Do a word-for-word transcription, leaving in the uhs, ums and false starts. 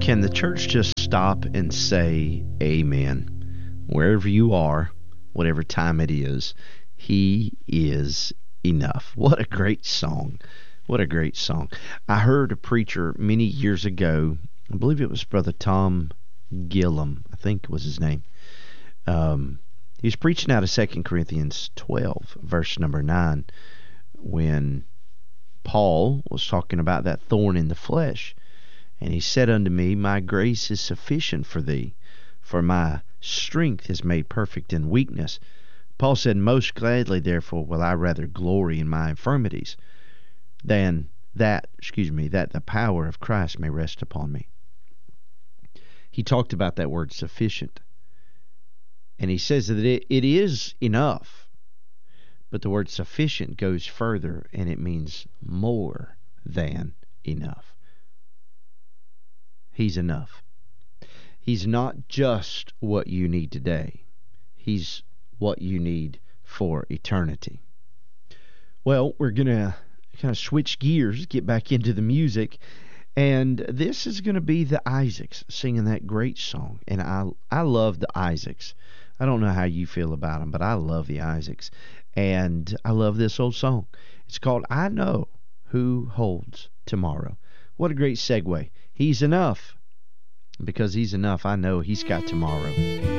Can the church just stop and say amen? Wherever you are, whatever time it is, he is enough. What a great song. What a great song. I heard a preacher many years ago, I believe it was Brother Tom Gillum, I think was his name. Um, he was preaching out of Second Corinthians twelve, verse number nine, when Paul was talking about that thorn in the flesh. And he said unto me, My grace is sufficient for thee, for my strength is made perfect in weakness. Paul said, Most gladly, therefore, will I rather glory in my infirmities, than that, excuse me, that the power of Christ may rest upon me. He talked about that word sufficient. And he says that it, it is enough. But the word sufficient goes further, and it means more than enough. He's enough. He's not just what you need today. He's what you need for eternity. Well, we're going to kind of switch gears, get back into the music, and this is going to be the Isaacs singing that great song. And I I love the Isaacs. I don't know how you feel about them, but I love the Isaacs. And I love this old song. It's called I Know Who Holds Tomorrow. What a great segue. He's enough. Because he's enough, I know he's got tomorrow.